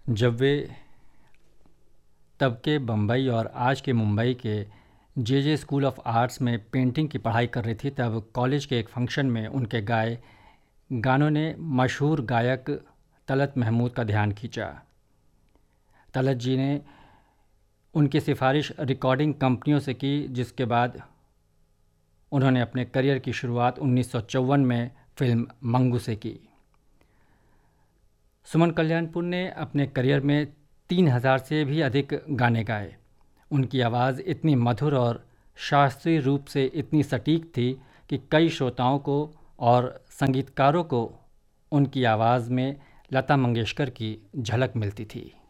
जब वे तब के बम्बई और आज के मुंबई के जे स्कूल ऑफ आर्ट्स में पेंटिंग की पढ़ाई कर रही थी, तब कॉलेज के एक फंक्शन में उनके गाए गानों ने मशहूर गायक तलत महमूद का ध्यान खींचा। तलत जी ने उनकी सिफारिश रिकॉर्डिंग कंपनियों से की, जिसके बाद उन्होंने अपने करियर की शुरुआत 1954 में फिल्म मंगू से की। सुमन कल्याणपुर ने अपने करियर में 3000 से भी अधिक गाने गाए। उनकी आवाज़ इतनी मधुर और शास्त्रीय रूप से इतनी सटीक थी कि कई श्रोताओं को और संगीतकारों को उनकी आवाज़ में लता मंगेशकर की झलक मिलती थी।